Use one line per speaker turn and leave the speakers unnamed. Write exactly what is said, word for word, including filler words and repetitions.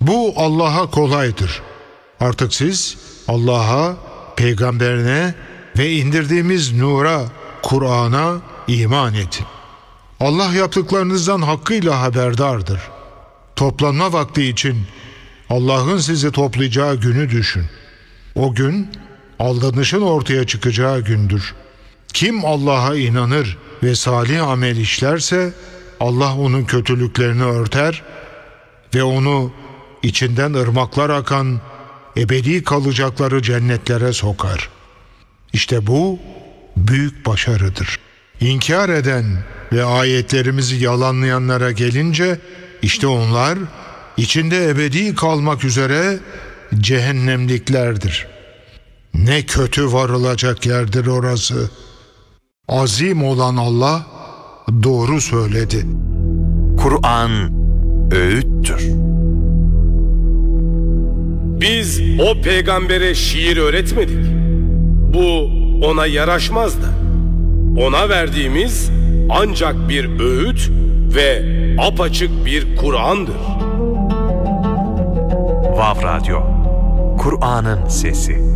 Bu Allah'a kolaydır. Artık siz Allah'a, peygamberine ve indirdiğimiz nura, Kur'an'a iman edin. Allah yaptıklarınızdan hakkıyla haberdardır. Toplanma vakti için Allah'ın sizi toplayacağı günü düşün. O gün aldanışın ortaya çıkacağı gündür. Kim Allah'a inanır ve salih amel işlerse Allah onun kötülüklerini örter ve onu içinden ırmaklar akan ebedi kalacakları cennetlere sokar. İşte bu büyük başarıdır. İnkar eden ve ayetlerimizi yalanlayanlara gelince işte onlar içinde ebedi kalmak üzere cehennemliklerdir. Ne kötü varılacak yerdir orası. Azim olan Allah doğru söyledi.
Kur'an öğüttür.
Biz o peygambere şiir öğretmedik. Bu ona yaraşmaz da. Ona verdiğimiz ancak bir öğüt ve apaçık bir Kur'an'dır.
Vav Radyo, Kur'an'ın sesi.